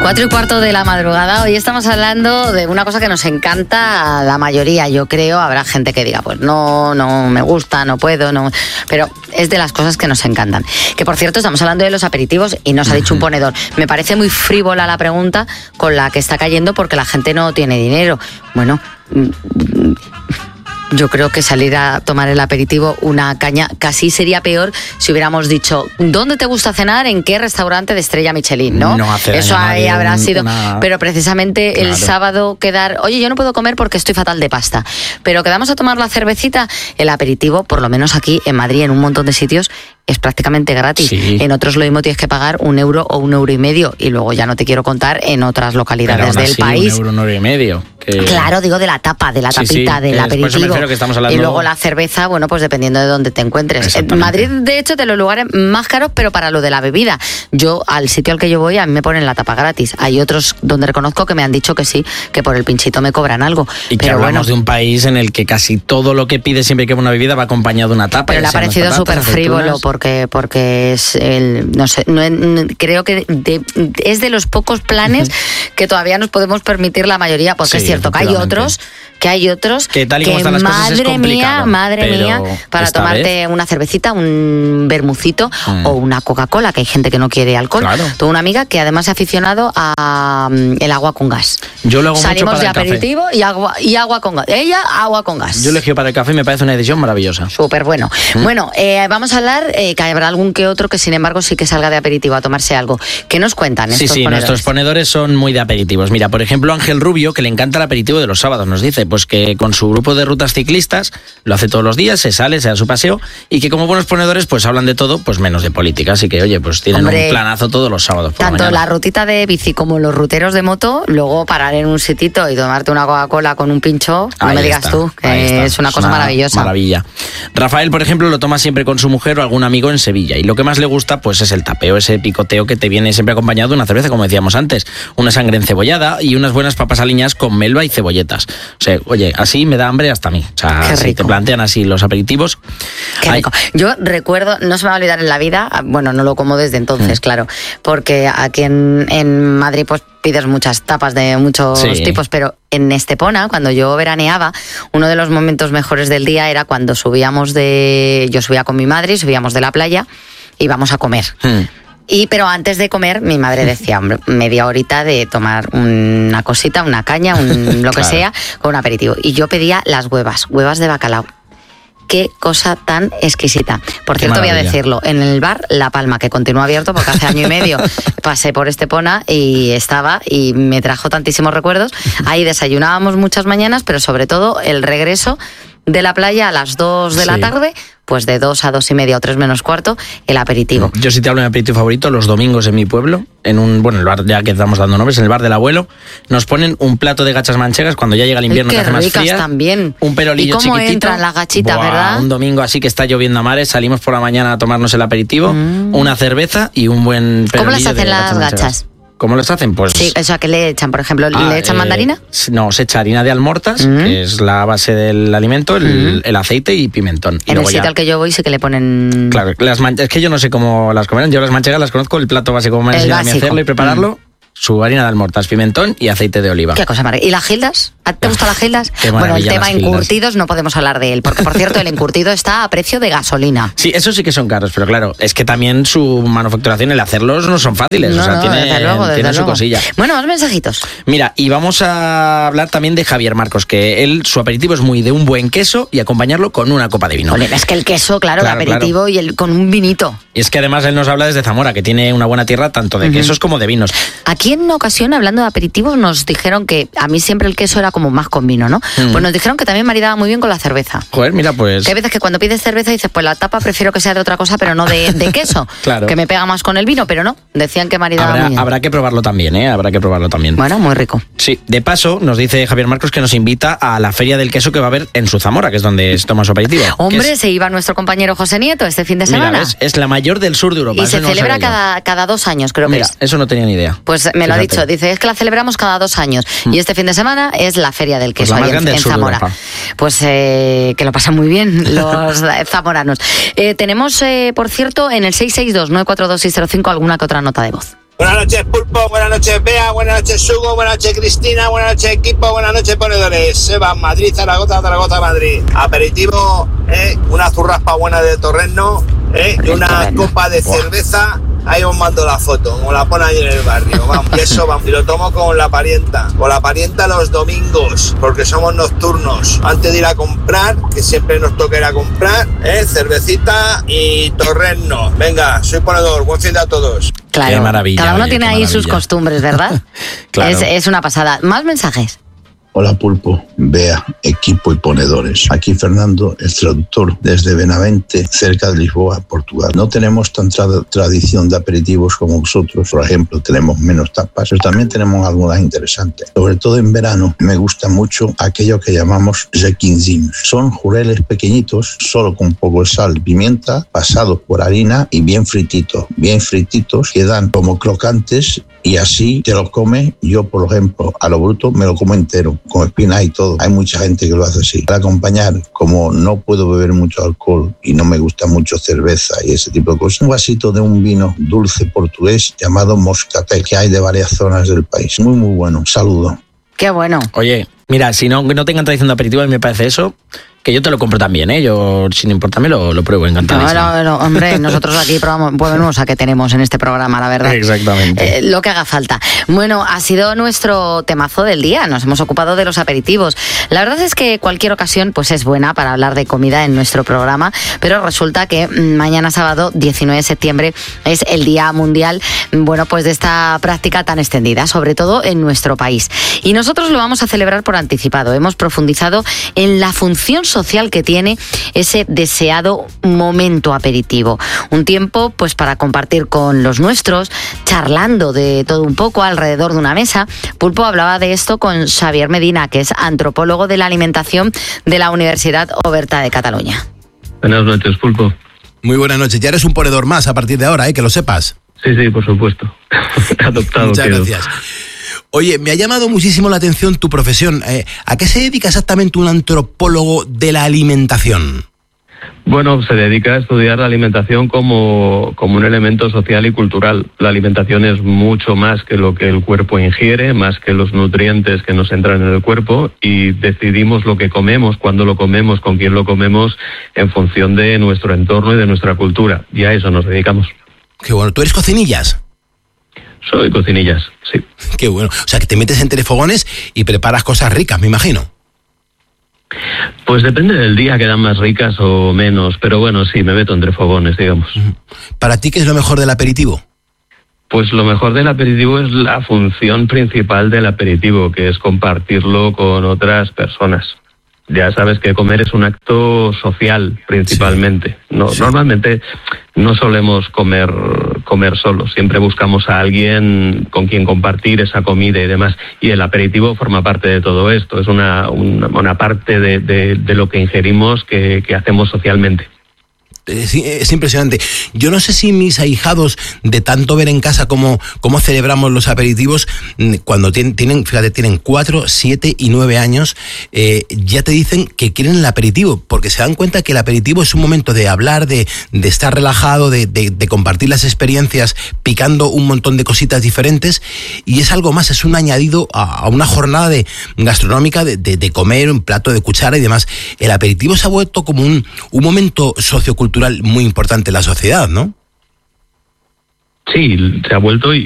4:15 de la madrugada. Hoy estamos hablando de una cosa que nos encanta a la mayoría, yo creo. Habrá gente que diga, pues no me gusta, no puedo, no. Pero es de las cosas que nos encantan. Que por cierto, estamos hablando de los aperitivos y nos ha dicho un ponedor. Me parece muy frívola la pregunta con la que está cayendo porque la gente no tiene dinero. Bueno, yo creo que salir a tomar el aperitivo, una caña, casi sería peor si hubiéramos dicho, ¿dónde te gusta cenar? ¿En qué restaurante de estrella Michelin? No eso ahí habrá sido. Pero precisamente el sábado quedar, oye, yo no puedo comer porque estoy fatal de pasta, pero quedamos a tomar la cervecita. El aperitivo, por lo menos aquí en Madrid, en un montón de sitios, es prácticamente gratis. Sí. En otros lo mismo tienes que pagar €1 o €1,50. Y luego ya no te quiero contar en otras localidades del país. €1,50. Claro, digo de la tapa, de la tapita, del aperitivo. Y luego la cerveza, bueno, pues dependiendo de dónde te encuentres. En Madrid, de hecho, de los lugares más caros, pero para lo de la bebida. Yo, al sitio al que yo voy, a mí me ponen la tapa gratis. Hay otros donde reconozco que me han dicho que sí, que por el pinchito me cobran algo. Y que hablamos de un país en el que casi todo lo que pide siempre que va una bebida va acompañado de una tapa. Pero le ha parecido súper frívolo porque es no sé, creo que es de los pocos planes que todavía nos podemos permitir la mayoría, porque es cierto que hay otros que tal y como están las cosas es complicado, madre mía, para tomarte una cervecita, un vermucito o una Coca-Cola, que hay gente que no quiere alcohol. Claro. Tengo una amiga que además es aficionado a el agua con gas. Yo lo hago Salimos mucho para de aperitivo y agua con gas. Ella, agua con gas. Yo elegí para el café y me parece una decisión maravillosa. Súper bueno. Bueno, vamos a hablar, que habrá algún que otro que sin embargo sí que salga de aperitivo a tomarse algo. ¿Qué nos cuentan estos ponedores? Nuestros ponedores son muy de aperitivos. Mira, por ejemplo, Ángel Rubio, que le encanta el aperitivo de los sábados, nos dice pues que con su grupo de rutas ciclistas lo hace todos los días, se da su paseo, y que como buenos ponedores pues hablan de todo, pues menos de política. Así que, oye, pues tienen un planazo todos los sábados por tanto la rutita de bici como los ruteros de moto, luego parar en un sitito y tomarte una Coca-Cola con un pincho, no me digas tú, que es una cosa maravillosa. Maravilla. Rafael, por ejemplo, lo toma siempre con su mujer o algún amigo en Sevilla, y lo que más le gusta pues es el tapeo, ese picoteo que te viene siempre acompañado de una cerveza, como decíamos antes, una sangre encebollada y unas buenas papas aliñadas con melva y cebolletas. O sea, oye, así me da hambre hasta a mí. O sea, si te plantean así los aperitivos. Qué rico. Yo recuerdo, no se me va a olvidar en la vida, bueno, no lo como desde entonces, claro, porque aquí en Madrid pues pides muchas tapas de muchos tipos, pero en Estepona, cuando yo veraneaba, uno de los momentos mejores del día era cuando yo subía con mi madre y subíamos de la playa y íbamos a comer. Pero antes de comer, mi madre decía, hombre, media horita de tomar una cosita, una caña, lo que sea, con un aperitivo. Y yo pedía las huevas de bacalao. Qué cosa tan exquisita. Por cierto, voy a decirlo, en el bar La Palma, que continúa abierto porque hace año y medio pasé por Estepona y me trajo tantísimos recuerdos. Ahí desayunábamos muchas mañanas, pero sobre todo el regreso de la playa a las 2 de la tarde, pues de 2 a 2:30 o 3 menos cuarto, el aperitivo. Yo sí te hablo de mi aperitivo favorito, los domingos en mi pueblo, en el bar, ya que estamos dando nombres, en el bar del abuelo, nos ponen un plato de gachas manchegas cuando ya llega el invierno, que hace más fría. También. Un perolillo chiquitito. ¿Y cómo entran las gachitas, verdad? Un domingo así que está lloviendo a mares, salimos por la mañana a tomarnos el aperitivo, una cerveza y un buen perolillo. ¿Cómo las hacen las gachas? ¿Cómo los hacen? Pues sí, o sea, ¿qué le echan? Por ejemplo, ¿le echan mandarina? No, se echa harina de almortas, que es la base del alimento, el aceite y pimentón. En el sitio al que yo voy sí que le ponen... Claro, es que yo no sé cómo las comerán. Yo las manchegas las conozco, el plato básico, como me enseñan a mí hacerlo y prepararlo. Su harina de almortas, pimentón y aceite de oliva. Qué cosa maravillosa. ¿Y las gildas? ¿Te gustan las gildas? Bueno, el tema encurtidos no podemos hablar de él, porque por cierto el encurtido está a precio de gasolina. Sí, eso sí que son caros, pero claro, es que también su manufacturación, el hacerlos no son fáciles, tiene su cosilla. Bueno, más mensajitos. Mira, y vamos a hablar también de Javier Marcos, que su aperitivo es muy de un buen queso y acompañarlo con una copa de vino. Oye, es que el queso, claro, el aperitivo y con un vinito. Y es que además él nos habla desde Zamora, que tiene una buena tierra tanto de quesos como de vinos. Aquí en una ocasión, hablando de aperitivos, nos dijeron que a mí siempre el queso era como más con vino, ¿no? Pues nos dijeron que también maridaba muy bien con la cerveza. Joder, mira, pues... Que hay veces que cuando pides cerveza dices, pues la tapa prefiero que sea de otra cosa, pero no de queso. Claro. Que me pega más con el vino, pero no. Decían que maridaba muy bien. Habrá que probarlo también, Habrá que probarlo también. Bueno, muy rico. Sí, de paso, nos dice Javier Marcos que nos invita a la Feria del Queso que va a haber en su Zamora, que es donde se toma su aperitivo. Hombre, se iba nuestro compañero José Nieto este fin de semana. Mira, es la mayor del sur de Europa. Y se celebra cada 2 años, creo que es. Eso no tenía ni idea. Pues me lo ha dicho, dice, es que la celebramos cada 2 años. Y este fin de semana es la Feria del Queso, pues ahí en Zamora. Pues que lo pasan muy bien los zamoranos. Tenemos, por cierto, en el 662-942-605 alguna que otra nota de voz. Buenas noches, Pulpo, buenas noches, Bea, buenas noches, Hugo, buenas noches, Cristina, buenas noches, equipo, buenas noches, ponedores. Seba, Madrid, Zaragoza, Madrid. Aperitivo, una zurraspa buena de Torreno, y una copa de cerveza. Ahí os mando la foto, como la pone ahí en el barrio, vamos, y eso vamos, y lo tomo con la parienta los domingos, porque somos nocturnos, antes de ir a comprar, que siempre nos toca ir a comprar, cervecita y torreno. Venga, soy ponedor, buen fin de a todos. Claro, qué maravilla, cada uno tiene ahí sus costumbres, ¿verdad? Claro. Es una pasada. ¿Más mensajes? Hola Pulpo, Bea, equipo y ponedores. Aquí Fernando, el traductor desde Benavente, cerca de Lisboa, Portugal. No tenemos tanta tradición de aperitivos como vosotros. Por ejemplo, tenemos menos tapas, pero también tenemos algunas interesantes. Sobre todo en verano me gusta mucho aquello que llamamos zequinzims. Son jureles pequeñitos, solo con poco de sal y pimienta, pasados por harina y bien frititos, quedan como crocantes. Y así te lo comes. Yo, por ejemplo, a lo bruto me lo como entero, con espinas y todo. Hay mucha gente que lo hace así. Para acompañar, como no puedo beber mucho alcohol y no me gusta mucho cerveza y ese tipo de cosas, un vasito de un vino dulce portugués llamado Moscatel, que hay de varias zonas del país. Muy, muy bueno. Saludo. Qué bueno. Oye, mira, si no tengan tradición de aperitivo, a mí me parece eso, que yo te lo compro también, ¿eh? Yo, sin importarme, lo pruebo, encantadísimo. No, hombre, nosotros aquí probamos a qué tenemos en este programa, la verdad. Exactamente. Lo que haga falta. Bueno, ha sido nuestro temazo del día, nos hemos ocupado de los aperitivos. La verdad es que cualquier ocasión pues es buena para hablar de comida en nuestro programa, pero resulta que mañana sábado, 19 de septiembre, es el Día Mundial, bueno, pues de esta práctica tan extendida, sobre todo en nuestro país. Y nosotros lo vamos a celebrar por anticipado. Hemos profundizado en la función social que tiene ese deseado momento aperitivo. Un tiempo pues para compartir con los nuestros, charlando de todo un poco alrededor de una mesa. Pulpo hablaba de esto con Xavier Medina, que es antropólogo de la alimentación de la Universidad Oberta de Cataluña. Buenas noches, Pulpo. Muy buenas noches. Ya eres un ponedor más a partir de ahora, que lo sepas. Sí, por supuesto. Adoptado. Muchas gracias. Oye, me ha llamado muchísimo la atención tu profesión. ¿A qué se dedica exactamente un antropólogo de la alimentación? Bueno, se dedica a estudiar la alimentación como un elemento social y cultural. La alimentación es mucho más que lo que el cuerpo ingiere, más que los nutrientes que nos entran en el cuerpo, y decidimos lo que comemos, cuándo lo comemos, con quién lo comemos, en función de nuestro entorno y de nuestra cultura. Y a eso nos dedicamos. Qué bueno. ¿Tú eres cocinillas? Soy cocinillas, sí. Qué bueno. O sea, que te metes entre fogones y preparas cosas ricas, me imagino. Pues depende del día, quedan más ricas o menos, pero bueno, sí, me meto entre fogones, digamos. ¿Para ti qué es lo mejor del aperitivo? Pues lo mejor del aperitivo es la función principal del aperitivo, que es compartirlo con otras personas. Ya sabes que comer es un acto social, principalmente. Sí. Normalmente no solemos comer solos, siempre buscamos a alguien con quien compartir esa comida y demás. Y el aperitivo forma parte de todo esto, es una parte de lo que ingerimos que hacemos socialmente. Es impresionante. Yo no sé si mis ahijados, de tanto ver en casa cómo celebramos los aperitivos, cuando tienen 4, 7 y 9 años, ya te dicen que quieren el aperitivo, porque se dan cuenta que el aperitivo es un momento de hablar, de estar relajado, de compartir las experiencias, picando un montón de cositas diferentes, y es algo más, es un añadido a una jornada gastronómica de comer, un plato de cuchara y demás. El aperitivo se ha vuelto como un momento sociocultural muy importante en la sociedad, ¿no? Sí, se ha vuelto